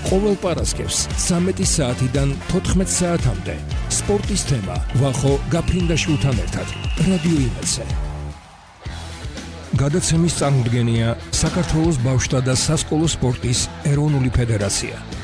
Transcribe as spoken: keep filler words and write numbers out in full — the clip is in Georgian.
ყოველ პარასკევს ცამეტი საათიდან თოთხმეტ საათამდე სპორტის თემა ვახო გაფრინდაშვილთან ერთად რადიო იმედზე. გადაცემის წარმოდგენია საქართველოს ბავშვთა და სასკოლო სპორტის ეროვნული ფედერაცია.